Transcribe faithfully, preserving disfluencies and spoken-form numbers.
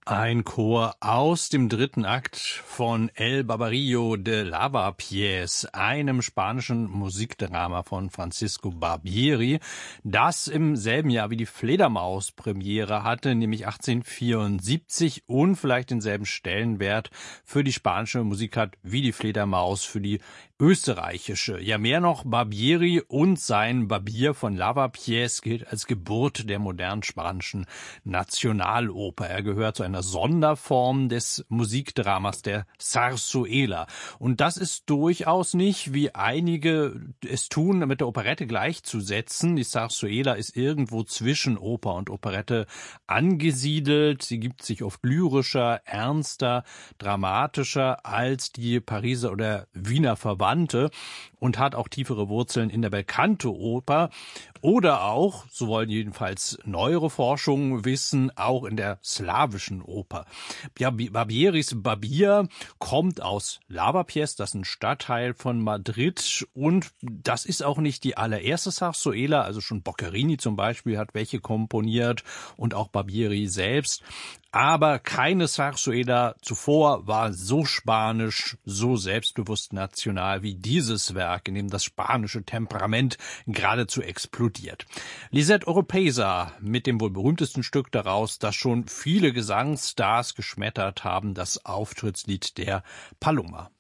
Ein Chor aus dem dritten Akt von El Barbarillo de Lavapiés, einem spanischen Musikdrama von Francisco Barbieri, das im selben Jahr wie die Fledermaus Premiere hatte, nämlich achtzehnhundertvierundsiebzig, und vielleicht denselben Stellenwert für die spanische Musik hat wie die Fledermaus für die österreichische. Ja, mehr noch, Barbieri und sein Barbier von Lavapiés gilt als Geburt der modernen spanischen Nationaloper. Er gehört zu einer Sonderform des Musikdramas, der Zarzuela. Und das ist durchaus nicht, wie einige es tun, mit der Operette gleichzusetzen. Die Zarzuela ist irgendwo zwischen Oper und Operette angesiedelt. Sie gibt sich oft lyrischer, ernster, dramatischer als die Pariser oder Wiener Verwandte und hat auch tiefere Wurzeln in der Belcanto-Oper oder auch, so wollen jedenfalls neuere Forschungen wissen, auch in der slawischen Oper. Ja, Barbieris Barbier kommt aus Lavapiés, das ist ein Stadtteil von Madrid, und das ist auch nicht die allererste Zarzuela, also schon Boccherini zum Beispiel hat welche komponiert und auch Barbieri selbst. Aber keine Zarzuela zuvor war so spanisch, so selbstbewusst national wie dieses Werk, in dem das spanische Temperament geradezu explodiert. Lisette Oropesa mit dem wohl berühmtesten Stück daraus, das schon viele Gesangsstars geschmettert haben, das Auftrittslied der Paloma.